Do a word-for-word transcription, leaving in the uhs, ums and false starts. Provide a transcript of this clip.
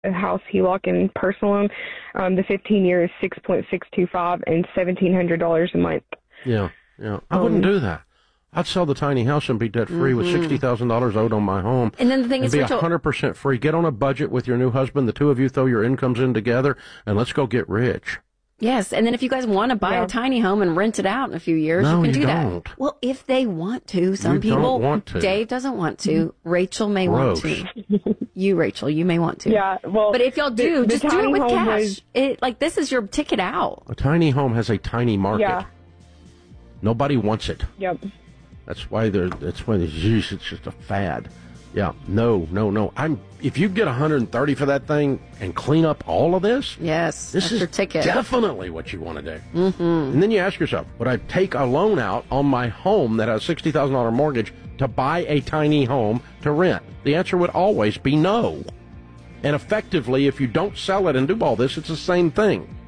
a house H E L O C and personal loan. Um, the fifteen year is six point six two five and seventeen hundred dollars a month. Yeah, yeah. I um, wouldn't do that. I'd sell the tiny house and be debt-free mm-hmm. with sixty thousand dollars owed on my home. And then the thing and is, be Rachel, one hundred percent free. Get on a budget with your new husband. The two of you throw your incomes in together, and let's go get rich. Yes, and then if you guys want to buy yeah. a tiny home and rent it out in a few years, no, you can you do don't. that. Well, if they want to. Some you people, don't want to. Dave doesn't want to. Rachel may Gross. want to. You, Rachel, you may want to. Yeah, well. But if y'all do, the, just the do it with cash. Was, it, like, this is your ticket out. A tiny home has a tiny market. Yeah. Nobody wants it. Yep. That's why they're, that's why it's just a fad. Yeah, no, no, no. I'm. If you get one hundred thirty for that thing and clean up all of this, yes, this that's is your ticket. Definitely what you want to do. Mm-hmm. And then you ask yourself, would I take a loan out on my home that has a sixty thousand dollars mortgage to buy a tiny home to rent? The answer would always be no. And effectively, if you don't sell it and do all this, it's the same thing.